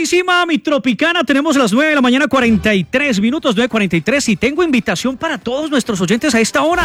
Bacanísima, mi tropicana. Tenemos las 9 de la mañana, 43 minutos, 9:43. Y tengo invitación para todos nuestros oyentes a esta hora.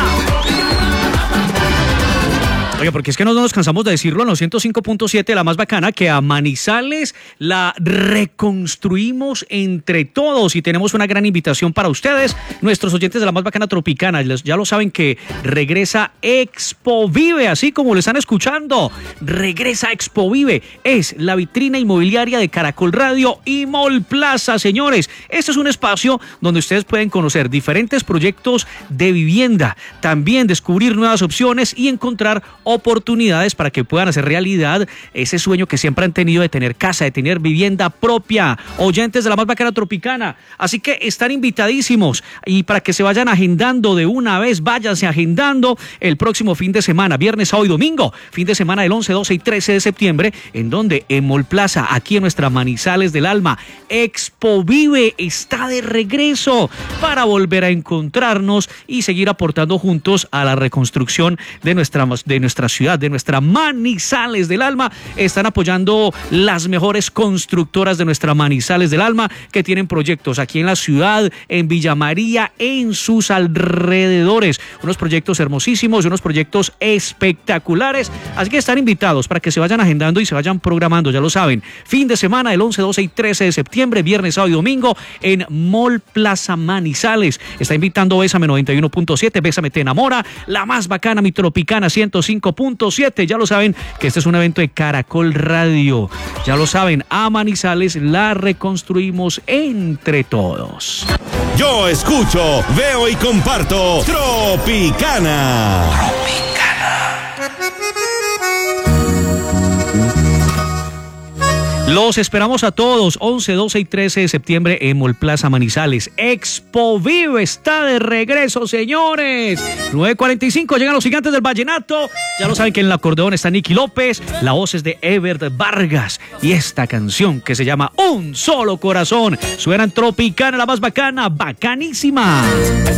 Oye, porque es que no nos cansamos de decirlo en los 105.7, la más bacana, que a Manizales la reconstruimos entre todos y tenemos una gran invitación para ustedes, nuestros oyentes de la más bacana tropicana. Ya lo saben que regresa Expo Vive, así como lo están escuchando. Regresa Expo Vive, es la vitrina inmobiliaria de Caracol Radio y Mall Plaza, señores. Este es un espacio donde ustedes pueden conocer diferentes proyectos de vivienda, también descubrir nuevas opciones y encontrar oportunidades para que puedan hacer realidad ese sueño que siempre han tenido de tener casa, de tener vivienda propia. Oyentes de la más bacana tropicana, así que están invitadísimos, y para que se vayan agendando de una vez, váyanse agendando el próximo fin de semana, viernes, sábado y domingo, fin de semana del 11, 12 y 13 de septiembre, en donde en Mall Plaza, aquí en nuestra Manizales del Alma, Expo Vive está de regreso para volver a encontrarnos y seguir aportando juntos a la reconstrucción de nuestra ciudad, de nuestra Manizales del Alma. Están apoyando las mejores constructoras de nuestra Manizales del Alma, que tienen proyectos aquí en la ciudad, en Villa María, en sus alrededores. Unos proyectos hermosísimos, unos proyectos espectaculares. Así que están invitados para que se vayan agendando y se vayan programando, ya lo saben. Fin de semana del 11, 12 y 13 de septiembre, viernes, sábado y domingo, en Mall Plaza Manizales. Está invitando Bésame 91.7, Bésame Te Enamora, la más bacana, mi tropicana 105.7. Ya lo saben que este es un evento de Caracol Radio. Ya lo saben, a Manizales la reconstruimos entre todos. Yo escucho, veo y comparto Tropicana. Los esperamos a todos, 11, 12 y 13 de septiembre en Mall Plaza Manizales. Expo Vive está de regreso, señores. 9:45, llegan los gigantes del vallenato. Ya lo saben que en el acordeón está Nicky López, la voz es de Evert Vargas. Y esta canción que se llama Un Solo Corazón. Suena en Tropicana, la más bacana, bacanísima.